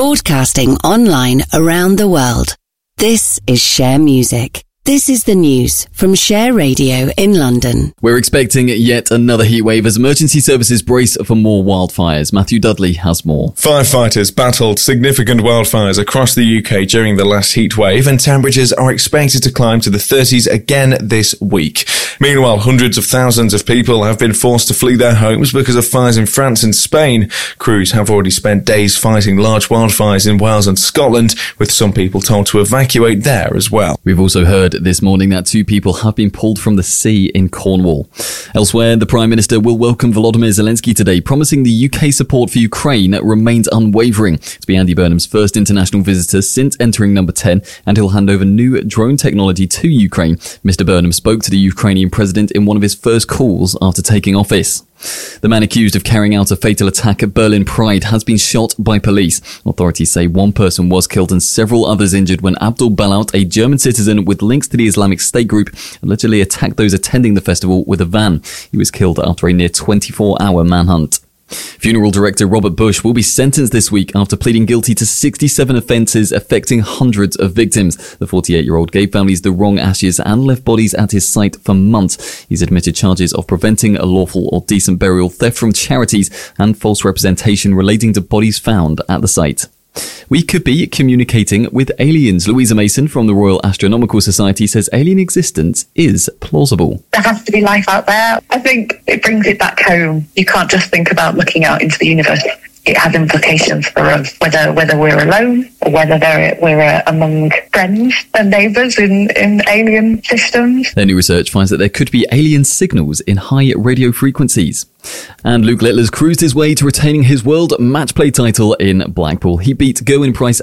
Broadcasting online around the world. This is Share Music. This is the news from Share Radio in London. We're expecting yet another heatwave as emergency services brace for more wildfires. Matthew Dudley has more. Firefighters battled significant wildfires across the UK during the last heatwave, and temperatures are expected to climb to the 30s again this week. Meanwhile, hundreds of thousands of people have been forced to flee their homes because of fires in France and Spain. Crews have already spent days fighting large wildfires in Wales and Scotland, with some people told to evacuate there as well. We've also heard this morning that 2 people have been pulled from the sea in Cornwall. Elsewhere, the Prime Minister will welcome Volodymyr Zelensky today, promising the UK support for Ukraine remains unwavering. To be Andy Burnham's first international visitor since entering number 10, and he'll hand over new drone technology to Ukraine. Mr. Burnham spoke to the Ukrainian president in one of his first calls after taking office. The man accused of carrying out a fatal attack at Berlin Pride has been shot by police. Authorities say one person was killed and several others injured when Abdul Balout, a German citizen with links to the Islamic State group, allegedly attacked those attending the festival with a van. He was killed after a near 24-hour manhunt. Funeral director Robert Bush will be sentenced this week after pleading guilty to 67 offences affecting hundreds of victims. The 48-year-old gave families the wrong ashes and left bodies at his site for months. He's admitted charges of preventing a lawful or decent burial, theft from charities, and false representation relating to bodies found at the site. We could be communicating with aliens. Louisa Mason from the Royal Astronomical Society says alien existence is plausible. There has to be life out there. I think it brings it back home. You can't just think about looking out into the universe. It has implications for us, whether we're alone or whether we're among friends and neighbours in alien systems. Their new research finds that there could be alien signals in high radio frequencies. And Luke Littler's cruised his way to retaining his world match play title in Blackpool. He beat Gerwyn Price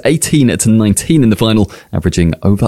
18-19 in the final, averaging over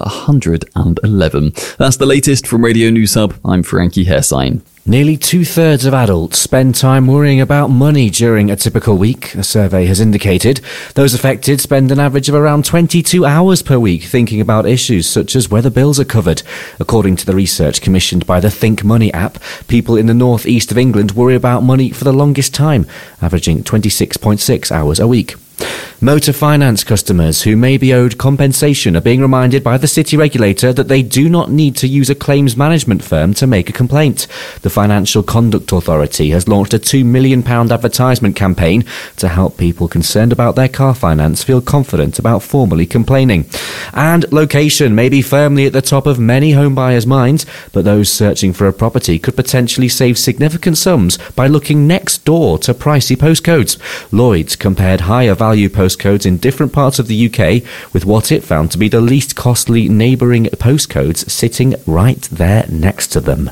111. That's the latest from Radio News Hub. I'm Frankie Hairsign. Nearly 2/3 of adults spend time worrying about money during a typical week, a survey has indicated. Those affected spend an average of around 22 hours per week thinking about issues such as whether bills are covered. According to the research commissioned by the Think Money app, people in the north east of England worry about money for the longest time, averaging 26.6 hours a week. Motor finance customers who may be owed compensation are being reminded by the city regulator that they do not need to use a claims management firm to make a complaint. The Financial Conduct Authority has launched a £2 million advertisement campaign to help people concerned about their car finance feel confident about formally complaining. And location may be firmly at the top of many home buyers' minds, but those searching for a property could potentially save significant sums by looking next door to pricey postcodes. Lloyds compared higher value postcodes in different parts of the UK with what it found to be the least costly neighbouring postcodes sitting right there next to them.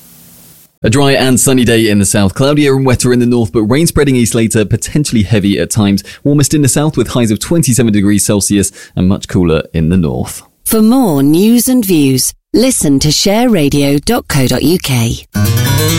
A dry and sunny day in the south, cloudier and wetter in the north, but rain spreading east later, potentially heavy at times. Warmest in the south with highs of 27 degrees Celsius and much cooler in the north. For more news and views, listen to shareradio.co.uk.